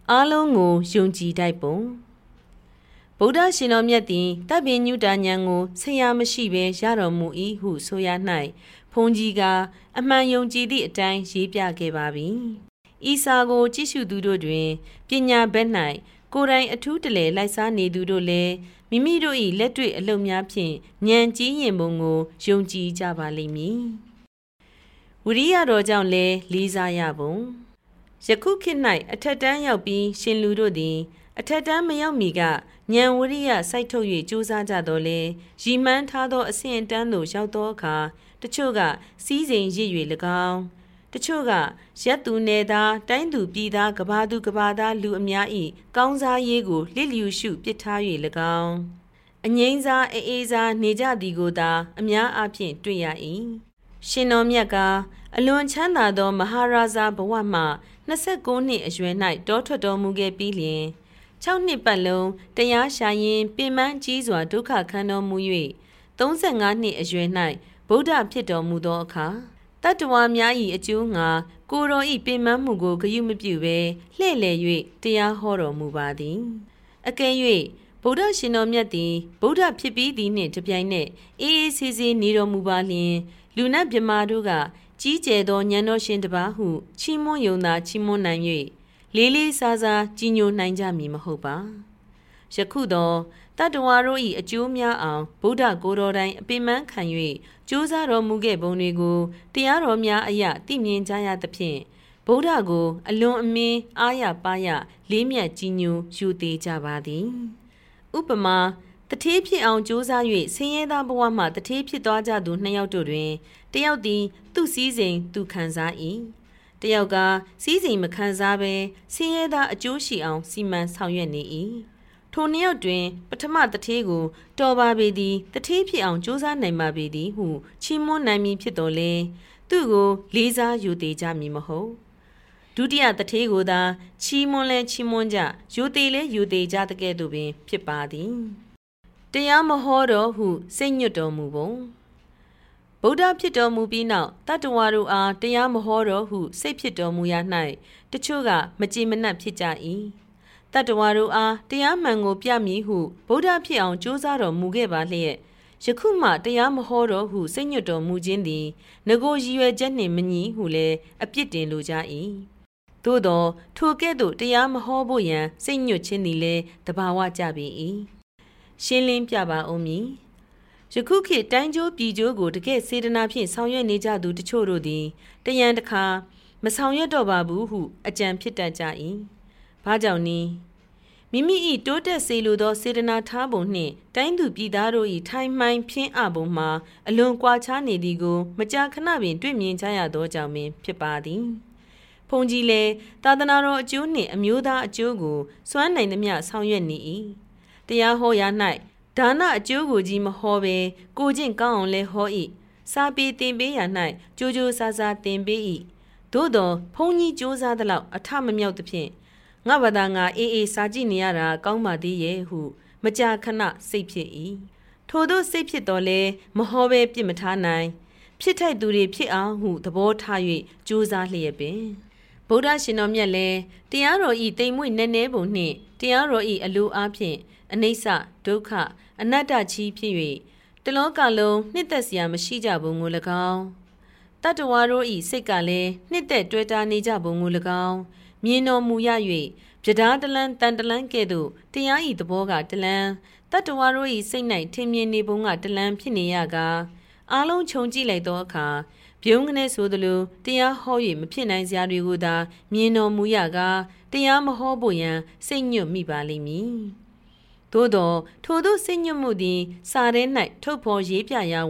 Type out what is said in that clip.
အားလုံးကိုယုံကြည်တိုက်ပုံဗုဒ္ဓရှင်တော်မြတ်သည်တပ်ပင်ညုတာဉာဏ်ကိုဆရာမရှိဘဲရတော်မူ၏ဟုဆိုရ၌ဘုန်းကြီးကအမှန်ယုံကြည်သည့်အတိုင်းရေးပြခဲ့ပါပြီ။ဤစာကိုကြည့်ရှုသူတို့တွင်ပညာဘက်၌ကိုယ်တိုင်အထူးတလဲလိုက်စားနေသူတို့လည်းမိမိတို့၏လက်တွေ့အလုပ်များဖြင့်ဉာဏ်ကြီးရင်ပုံကိုယုံကြည်ကြပါလိမ့်မည်။ဝိရိယတော်ကြောင့်လည်းလေးစားရပုံယခုခေတ်၌အထက်တန်းရောက်ပြီးရှင်လူတို့သည်အထက်တန်းမရောက်မီကဉာဏ်ဝိရိယစိုက်ထုတ်၍ကြိုးစားကြတော်လဲရည်မှန်းထားသောအဆင့်အတန်းသို့ရောက်သောအခါတချို့ကစီးစိမ်ရစ်၍၎င်းတချို့ကရက်သူနယ်သားတိုင်းသူပြည်သားကဘာသူကဘာသားလူအများ၏ကောင်းစားရေးကိုလစ်လျူရှုပစ်ထား၍၎င်းအငိမ့်စားအေးစားနေကြသည်ကိုသာအများအားဖြင့်တွေ့ရ၏ရှင်တော်မြတ်ကအလွန်ချမ်းသာသောမဟာရာဇာဘဝမှ29နှစ်အရွယ်၌တောထွက်တော်မူခဲ့ပြီးလျှင်6နှစ်ပတ်လုံးတရားရှာရင်ပင်ပန်းကြီးစွာဒုက္ခခံတော်မူ၍35နှစ်အရွယ်၌ဗုဒ္ဓဖြစ်တော်မူသောအခါတတ္တဝါများ၏အကျိုးငါကိုယ်တော်၏ပင်ပန်းမှုကိုဂရုမပြုဘဲလှည့်လည်၍တရားဟောတော်မူပါသည်အကယ်၍ဗုဒ္ဓရှင်တော်မြတ်သည်ဗုဒ္ဓဖြစ်ပြီးသည်နှင့်တပြိုင်နက်အေးအေးဆေးဆေးနေတော်မူပါလျှင်လူနတ်မြမာတို့ကကြီးကျယ်သောဉာဏ်တော်ရှင်တစ်ပါးဟုချီးမွမ်းယုံသာချီးမွမ်းနိုင်၍လေးလေးစားစားကြီးညိုနိုင်ကြမည်မဟုတ်ပါယခုတော့တတ္တဝါတို့၏အကျိုးများအောင်ဗုဒ္ဓကိုယ်တော်တိုင်အပင်ပန်းခံ၍ကြိုးစားတော်မူခဲ့ပုံတွေကိုတရားတော်များအရာသိမြင်ကြရသဖြင့်ဗုဒ္ဓကိုအလွန်အမင်းအားရပါးရလေးမြတ်ကြီးညိုယူသေးကြပါသည်ဥပမာတထေးဖြစ်အောင်ကြိုးစား၍ဆင်းရဲသားဘဝမှတထေးဖြစ်သွားကြသူနှစ်ယောက်တို့တွင်တယောက်သည်သူ့စည်းစိမ်သူခံစား၏တယောက်ကစည်းစိမ်မခံစားဘဲဆင်းရဲသားအကျိုးရှိအောင်စီမံဆောင်ရွက်နေ၏ထိုနှစ်ယောက်တွင်ပထမတထေးကိုတော်ပါပေသည်တထေးဖြစ်အောင်ကြိုးစားနိုင်ပါပေသည်ဟုချီးမွမ်းနိုင်မည်ဖြစ်တော်လဲသူ့ကိုလေးစားယူသေးကြမည်မဟုတ်ဒုတိယတထေးကိုသာချီးမွမ်းလဲချီးမွမ်းကြယူသေးလဲယူသေးကြတဲ့ကဲ့သို့ပင်ဖြစ်ပါသည်တရားမဟောတော်ဟုစိတ်ညွတ်တော်မူပုံဗုဒ္ဓဖြစ်တော်မူပြီးနောက်တတ္တဝါတို့အားတရားမဟောတော်ဟုစိတ်ဖြစ်တော်မူရာ၌တချို့ကမကြည်မနှက်ဖြစ်ကြ၏တတ္တဝါတို့အားတရားမှန်ကိုပြမည်ဟုဗုဒ္ဓဖြစ်အောင်ကြိုးစားတော်မူခဲ့ပါလျက်ယခုမှတရားမဟောတော်ဟုစိတ်ညွတ်တော်မူခြင်းသည်ငကိုရည်ရွယ်ချက်နှင့်မညီဟုလည်းအပြစ်တင်လိုကြ၏သို့သောထိုကဲ့သို့တရားမဟောဖို့ရန်စိတ်ညွတ်ခြင်းသည်လည်းတဘာဝကြပေ၏ရှင်းလင်းပြပါဦးမည်ယခုခေတ်တိုင်းကျိုးပြည်ကျိုးကိုတကယ်စေတနာဖြင့်ဆောင်ရွက်နေကြသူတချို့တို့သည်တရံတခါမဆောင်ရွက်တော့ပါဘူးဟုအကြံဖြစ်တတ်ကြ၏ဘာကြောင့်နည်းမိမိ၏တိုးတက်စေလိုသောစေတနာထားပုံနှင့်တိုင်းသူပြည်သားတို့၏ထိုင်မှိုင်းဖြင်းအပုံမှာအလွန်ကွာခြားနေသည်ကိုမကြာခဏပင်တွေ့မြင်ကြရသောကြောင့်ပင်ဖြစ်ပါသည်ဘုန်းကြီးလည်းသာသနာတော်အကျိုးနှင့်အမျိုးသားအကျိုးကိုစွမ်းနိုင်သမျှဆောင်ရွက်နေ၏တရားဟောရာ၌ဒါနအကျိုးကိုကြီးမဟောဘဲကိုကျင့်ကောင်းအောင်လဲဟော၏စာပေသင်ပေးရာ၌ကြိုးကြိုးစားစားသင်ပေး၏သို့သောဘုန်းကြီးကြိုးစားသလောက်အထမမြောက်သဖြင့်ငါဘာသာငါအေးအေးစာကြည့်နေရတာကောင်းပါသေးရဲ့ဟုမကြာခဏစိတ်ဖြစ်၏ထို့သောစိတ်ဖြစ်တော်လဲမဟောဘဲပြစ်မထားနိုင်ဖြစ်ထိုက်သူတွေဖြစ်အောင်ဟုသဘောထား၍ကြိုးစားလျက်ပင်ဗုဒ္ဓရှင်တော်မြတ်လည်းတရားတော်ဤတိမ်မွေ့နည်းနည်းပုံနှင့်တရားတော်ဤအလိုအားဖြင့်အနိစ္စဒုက္ခအနတ္တချီးဖြစ်၍တလောကလုံးနှစ်သက်စရာမရှိကြပုံကို၎င်းတတ္တဝါတို့ဤစိတ်ကလည်းနှစ်သက်တွေ့တာနေကြပုံကို၎င်းမြင်တော်မူရ၍ပြဒါတလန်းတန်တလန်းကဲ့သို့တရားဤသဘောကတလန်းတတ္တဝါတို့ဤစိတ်၌ထင်မြင်နေပုံကတလန်းဖြစ်နေရကားအားလုံးခြုံကြည့်လိုက်သောအခါပြုံးကနေဆိုသလိုတရားဟော၍မဖြစ်နိုင်စရာတွေကိုသာမြင်တော်မူရကားတရားမဟောဖို့ရန်စိတ်ညွတ်မိပါလိမ့်မည်သို့သောထိုသို့စိတ်ညွတ်မှုသည်စာထဲ၌ထုတ်ဖော်ရေးပြရာ